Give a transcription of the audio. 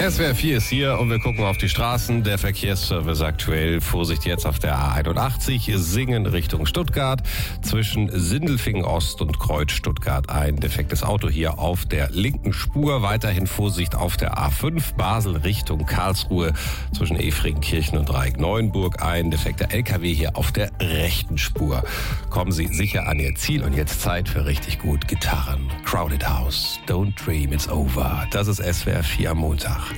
SWR 4 ist hier und wir gucken auf die Straßen. Der Verkehrsservice aktuell. Vorsicht jetzt auf der A81, Singen Richtung Stuttgart. Zwischen Sindelfingen Ost und Kreuz Stuttgart ein defektes Auto hier auf der linken Spur. Weiterhin Vorsicht auf der A5, Basel Richtung Karlsruhe. Zwischen Efringkirchen und Dreieck-Neuenburg ein defekter LKW hier auf der rechten Spur. Kommen Sie sicher an Ihr Ziel und jetzt Zeit für richtig gut Gitarren. Crowded House, Don't Dream It's Over. Das ist SWR 4 am Montag.